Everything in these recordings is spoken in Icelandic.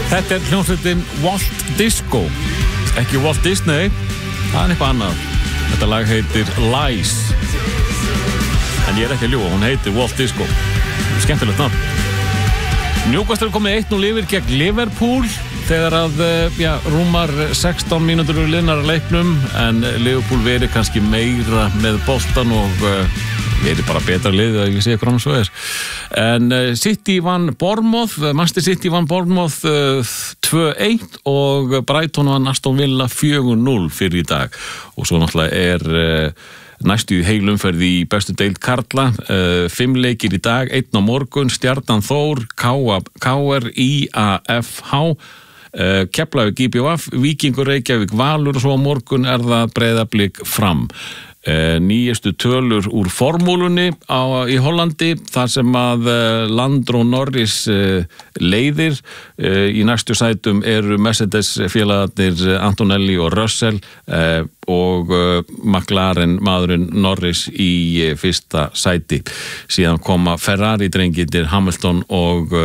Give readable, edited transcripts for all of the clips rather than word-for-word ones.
Þetta hljómsveitin Walt Disco. Ekki Walt Disney, það eitthvað annað. Þetta lag heitir Lies. En ég ekki að ljúga, hún heitir Walt Disco. Skemmtilegt nafn. Newcastle komið 1-0 yfir gegn Liverpool þegar að rúmar 16 mínútur liðnar að leiknum, en Liverpool verið kannski meira með boltan og verið bara betra lið að ég sé hvað svo er. En City vann Bournemouth, Manchester City vann Bournemouth 2-1 og Brighton vann Aston Villa 4-0 fyrir í dag. Og svo náttúrulega næstu heilumferð í bestu deild karla, 5 leikir í dag, 1 á morgun, Stjarnan Þór, KR, IAFH, Keflavík IBVF, Víkingur Reykjavík Valur og svo á morgun það Breiðablik Fram. Nýjustu tölur úr formúlunni í Hollandi þar sem að Landro Norris leiðir. Í næstu sætum eru Mercedes félagarnir Antonelli og Russell og McLaren maðurinn Norris í fyrsta sæti. Síðan koma Ferrari drengirnir Hamilton og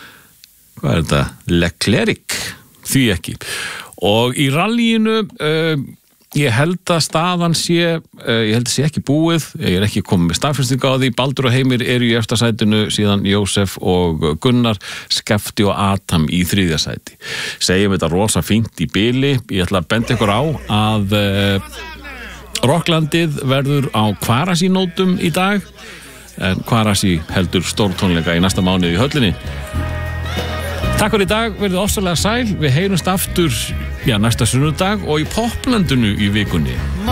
Leclerc, því ekki. Og í rallyinu ég held að staðan sé ekki búið, ég ekki komið með staðfesting á því. Baldur og Heimir eru í efsta sætinu, síðan Jósef og Gunnar, Skefti og Adam í 3. sæti. Segjum þetta rosa fínt í bili. Ég ætla að benda ykkur á að Rocklandið verður á Kvarasi-nótum í dag, en Kvarasi heldur stórtónleika í næsta mánuði í höllinni. Takk fyrir í dag, verðið ofsalega sæl. Við heyrumst aftur næsta sunnudag og í Poplandinu í vikunni.